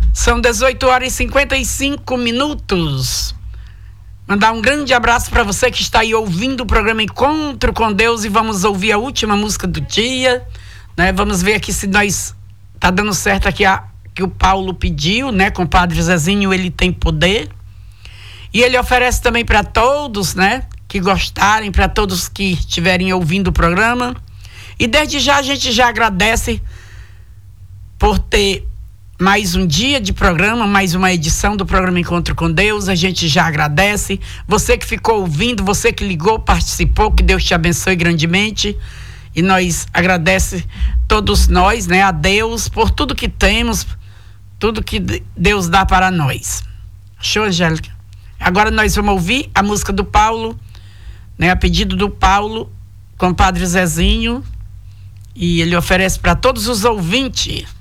São 18h55. Mandar um grande abraço para você que está aí ouvindo o programa Encontro com Deus, e vamos ouvir a última música do dia, né? Vamos ver aqui se nós tá dando certo aqui que o Paulo pediu, né? Com o Padre Zezinho, Ele Tem Poder. E ele oferece também para todos, né, que gostarem, para todos que estiverem ouvindo o programa. E desde já a gente já agradece por ter mais um dia de programa, mais uma edição do programa Encontro com Deus. A gente já agradece. Você que ficou ouvindo, você que ligou, participou, que Deus te abençoe grandemente. E nós agradecemos todos nós, né, a Deus por tudo que temos, tudo que Deus dá para nós. Show, Angélica? Agora nós vamos ouvir a música do Paulo, né, a pedido do Paulo, com o Padre Zezinho. E ele oferece para todos os ouvintes.